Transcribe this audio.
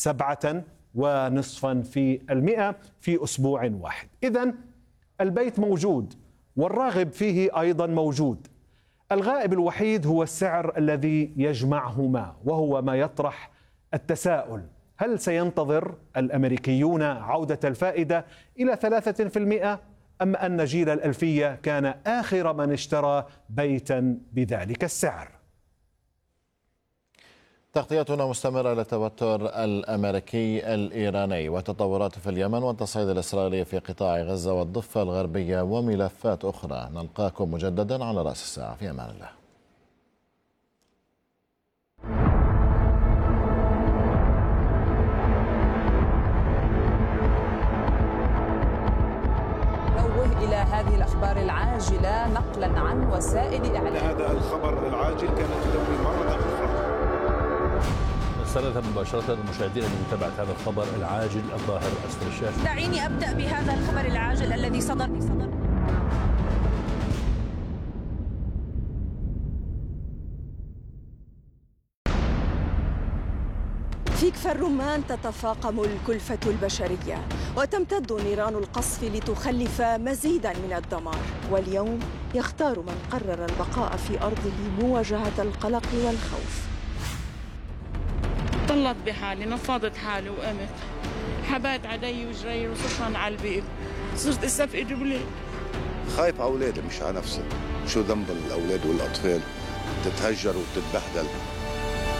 7.5% في أسبوع واحد. إذن البيت موجود والراغب فيه أيضا موجود. الغائب الوحيد هو السعر الذي يجمعهما، وهو ما يطرح التساؤل: هل سينتظر الأمريكيون عودة الفائدة إلى 3%، أم أن جيل الألفية كان آخر من اشترى بيتا بذلك السعر؟ تغطيتنا مستمرة للتوتر الأمريكي الإيراني وتطورات في اليمن والتصعيد الإسرائيلي في قطاع غزة والضفة الغربية وملفات أخرى. نلقاكم مجددا على رأس الساعة. في أمان الله. إلى هذه الأخبار العاجلة نقلا عن وسائل إعلام. هذا الخبر العاجل كانت تدور مرة أخرى. نستند مباشرة المشاهدين لمتابعة هذا الخبر العاجل الظاهر أسفل الشاشة. دعيني أبدأ بهذا الخبر العاجل الذي صدر. في كفر الرمان تتفاقم الكلفة البشرية وتمتد نيران القصف لتخلف مزيدا من الدمار، واليوم يختار من قرر البقاء في أرضه مواجهة القلق والخوف. طلت بحالي، نفضت حالي وقمت، حبات علي وجري وصرخان على البيت، صرت استفقد بليل. خايف على أولادي مش على نفسي. شو ذنب الأولاد والأطفال تتهجر وتتبهدل؟